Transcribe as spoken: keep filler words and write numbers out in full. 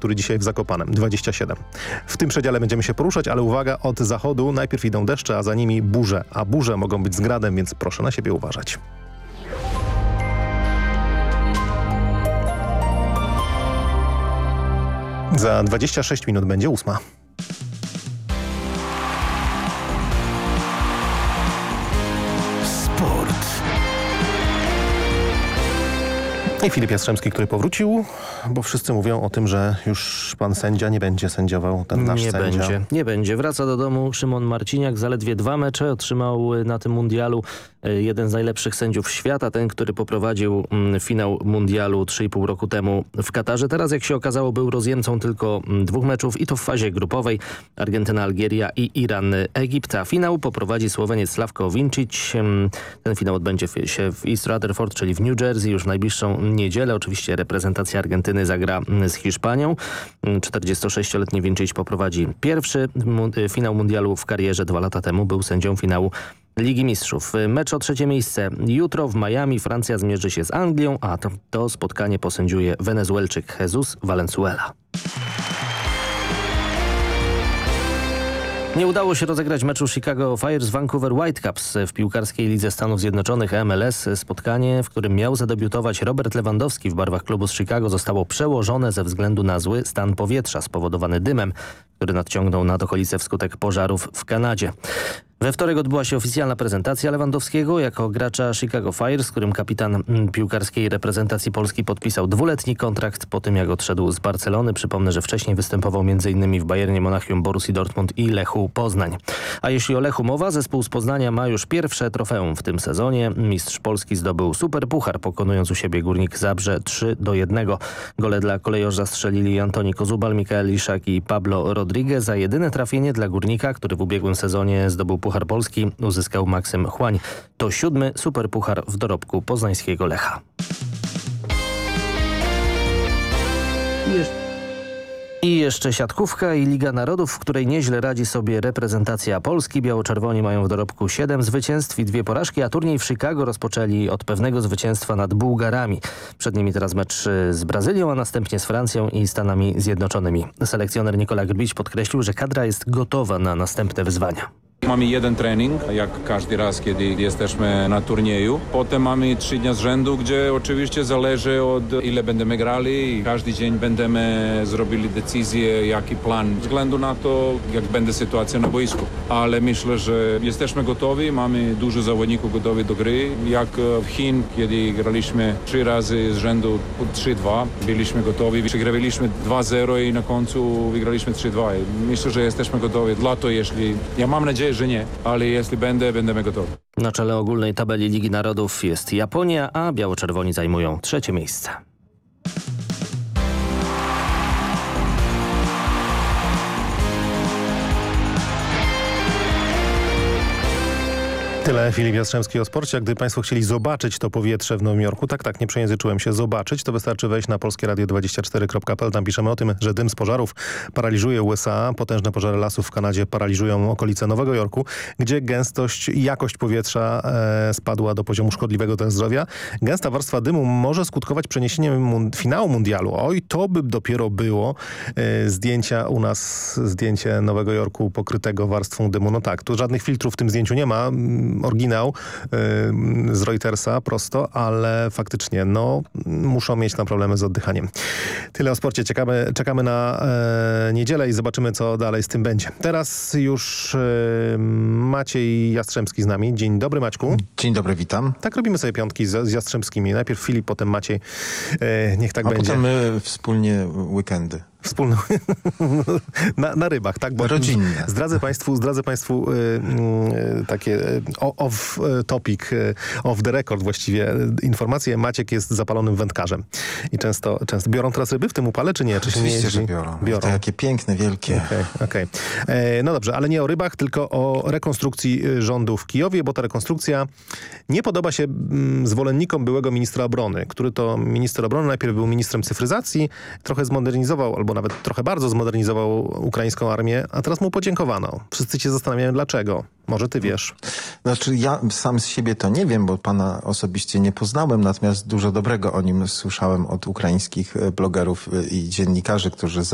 temperatury dzisiaj w Zakopanem dwadzieścia siedem. W tym przedziale będziemy się poruszać, ale uwaga, od zachodu najpierw idą deszcze, a za nimi burze. A burze mogą być z gradem, więc proszę na siebie uważać. Za dwadzieścia sześć minut będzie ósma. I Filip Jastrzębski, który powrócił, bo wszyscy mówią o tym, że już pan sędzia nie będzie sędziował, ten nasz nie sędzia. Nie będzie, nie będzie. Wraca do domu Szymon Marciniak, zaledwie dwa mecze otrzymał na tym mundialu. Jeden z najlepszych sędziów świata, ten, który poprowadził finał mundialu trzy i pół roku temu w Katarze. Teraz, jak się okazało, był rozjemcą tylko dwóch meczów i to w fazie grupowej. Argentyna, Algieria i Iran, Egipt. A finał poprowadzi Słoweniec Slavko Vincic. Ten finał odbędzie się w East Rutherford, czyli w New Jersey, już w najbliższą niedzielę. Oczywiście reprezentacja Argentyny zagra z Hiszpanią. czterdziestosześcioletni Vincic poprowadzi pierwszy finał mundialu w karierze. Dwa lata temu był sędzią finału Ligi Mistrzów. Mecz o trzecie miejsce jutro w Miami. Francja zmierzy się z Anglią, a to, to spotkanie posędziuje Wenezuelczyk Jesus Valenzuela. Nie udało się rozegrać meczu Chicago Fire z Vancouver Whitecaps w piłkarskiej lidze Stanów Zjednoczonych M L S. Spotkanie, w którym miał zadebiutować Robert Lewandowski w barwach klubu z Chicago, zostało przełożone ze względu na zły stan powietrza spowodowany dymem, który nadciągnął nad okolice wskutek pożarów w Kanadzie. We wtorek odbyła się oficjalna prezentacja Lewandowskiego jako gracza Chicago Fire, z którym kapitan piłkarskiej reprezentacji Polski podpisał dwuletni kontrakt po tym, jak odszedł z Barcelony. Przypomnę, że wcześniej występował między innymi w Bayernie Monachium, Borussii Dortmund i Lechu Poznań. A jeśli o Lechu mowa, zespół z Poznania ma już pierwsze trofeum w tym sezonie. Mistrz Polski zdobył superpuchar, pokonując u siebie Górnik Zabrze trzy do jednego. Gole dla kolejorza strzelili Antoni Kozubal, Mikael Liszak i Pablo Rodriguez, a jedyne trafienie dla Górnika, który w ubiegłym sezonie zdobył Puchar Polski, uzyskał Maksym Chłań. To siódmy superpuchar w dorobku poznańskiego Lecha. I jeszcze siatkówka i Liga Narodów, w której nieźle radzi sobie reprezentacja Polski. Biało-czerwoni mają w dorobku siedem zwycięstw i dwie porażki, a turniej w Chicago rozpoczęli od pewnego zwycięstwa nad Bułgarami. Przed nimi teraz mecz z Brazylią, a następnie z Francją i Stanami Zjednoczonymi. Selekcjoner Nikola Grbić podkreślił, że kadra jest gotowa na następne wyzwania. Mamy jeden trening, jak każdy raz, kiedy jesteśmy na turnieju. Potem mamy trzy dni z rzędu, gdzie oczywiście zależy od ile będziemy grali. Każdy dzień będziemy zrobili decyzję, jaki plan, względu na to, jak będzie sytuacja na boisku. Ale myślę, że jesteśmy gotowi, mamy dużo zawodników gotowych do gry. Jak w Chin, kiedy graliśmy trzy razy z rzędu trzy dwa, byliśmy gotowi. Przegrywaliśmy dwa zero i na końcu wygraliśmy trzy dwa. Myślę, że jesteśmy gotowi. Dla to, jeśli... Ja mam nadzieję, że nie, ale jeśli będę, będziemy gotowi. Na czele ogólnej tabeli Ligi Narodów jest Japonia, a biało-czerwoni zajmują trzecie miejsce. Tyle Filip Jastrzębski o sporcie. A gdyby państwo chcieli zobaczyć to powietrze w Nowym Jorku, tak, tak, nie przejęzyczyłem się, zobaczyć, to wystarczy wejść na polskie radio dwadzieścia cztery kropka p l. Tam piszemy o tym, że dym z pożarów paraliżuje U S A, potężne pożary lasów w Kanadzie paraliżują okolice Nowego Jorku, gdzie gęstość i jakość powietrza e, spadła do poziomu szkodliwego dla zdrowia. Gęsta warstwa dymu może skutkować przeniesieniem mund- finału mundialu. Oj, to by dopiero było. E, zdjęcia u nas, zdjęcie Nowego Jorku pokrytego warstwą dymu. No tak, tu żadnych filtrów w tym zdjęciu nie ma. Oryginał y, z Reutersa prosto, ale faktycznie no, muszą mieć tam problemy z oddychaniem. Tyle o sporcie. Czekamy, czekamy na e, niedzielę i zobaczymy, co dalej z tym będzie. Teraz już e, Maciej Jastrzębski z nami. Dzień dobry, Maćku. Dzień dobry, witam. Tak robimy sobie piątki z, z Jastrzębskimi. Najpierw Filip, potem Maciej. E, niech tak A będzie. potem my wspólnie weekendy. Wspólną na, na rybach, tak? Bo rodzinnie. Zdradzę państwu, zdradzę państwu y, y, takie off topic, y, off the record właściwie informacje. Maciek jest zapalonym wędkarzem. I często, często biorą teraz ryby w tym upale, czy nie? Czy się Oczywiście, nie że biorą. biorą. To jakie piękne, wielkie. Okej, okay, okay. e, No dobrze, ale nie o rybach, tylko o rekonstrukcji rządu w Kijowie, bo ta rekonstrukcja nie podoba się mm, zwolennikom byłego ministra obrony, który to minister obrony najpierw był ministrem cyfryzacji, trochę zmodernizował, albo nawet trochę bardzo zmodernizował ukraińską armię, a teraz mu podziękowano. Wszyscy się zastanawiają, dlaczego. Może ty wiesz. Znaczy ja sam z siebie to nie wiem, bo pana osobiście nie poznałem, natomiast dużo dobrego o nim słyszałem od ukraińskich blogerów i dziennikarzy, którzy